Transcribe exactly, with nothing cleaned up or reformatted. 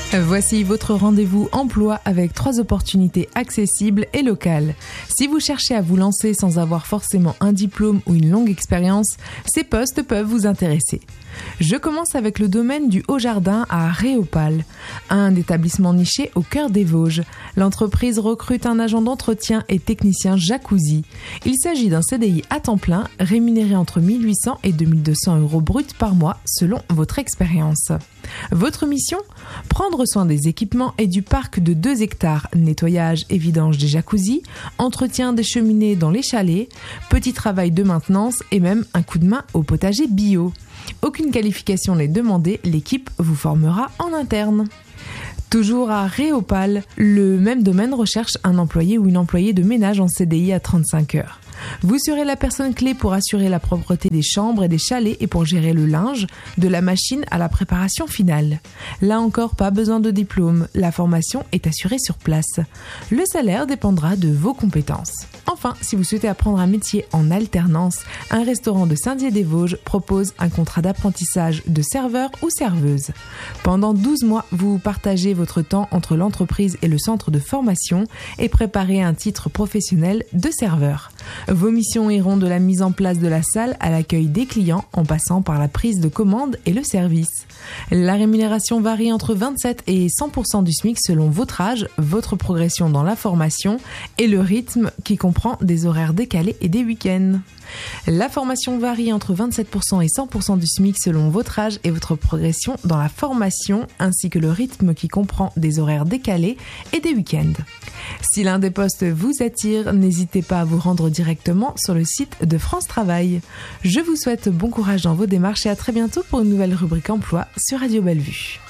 Voici votre rendez-vous emploi avec trois opportunités accessibles et locales. Si vous cherchez à vous lancer sans avoir forcément un diplôme ou une longue expérience, ces postes peuvent vous intéresser. Je commence avec le domaine du Haut-Jardin à Réopal, un établissement niché au cœur des Vosges. L'entreprise recrute un agent d'entretien et technicien jacuzzi. Il s'agit d'un C D I à temps plein, rémunéré entre mille huit cents et deux mille deux cents euros bruts par mois selon votre expérience. Votre mission ? Prendre soin des équipements et du parc de deux hectares, nettoyage et vidange des jacuzzis, entretien des cheminées dans les chalets, petit travail de maintenance et même un coup de main au potager bio. Aucune qualification n'est demandée, l'équipe vous formera en interne. Toujours à Réopal, le même domaine recherche un employé ou une employée de ménage en C D I à trente-cinq heures. Vous serez la personne clé pour assurer la propreté des chambres et des chalets et pour gérer le linge, de la machine à la préparation finale. Là encore, pas besoin de diplôme, la formation est assurée sur place. Le salaire dépendra de vos compétences. Enfin, si vous souhaitez apprendre un métier en alternance, un restaurant de Saint-Dié-des-Vosges propose un contrat d'apprentissage de serveur ou serveuse. Pendant douze mois, vous partagez votre temps entre l'entreprise et le centre de formation et préparez un titre professionnel de serveur. Vos missions iront de la mise en place de la salle à l'accueil des clients en passant par la prise de commande et le service. La rémunération varie entre vingt-sept et cent pour cent du SMIC selon votre âge, votre progression dans la formation et le rythme qui comprend des horaires décalés et des week-ends. La formation varie entre vingt-sept pour cent et cent pour cent du SMIC selon votre âge et votre progression dans la formation, ainsi que le rythme qui comprend des horaires décalés et des week-ends. Si l'un des postes vous attire, n'hésitez pas à vous rendre directement sur le site de France Travail. Je vous souhaite bon courage dans vos démarches et à très bientôt pour une nouvelle rubrique emploi sur Radio Bellevue.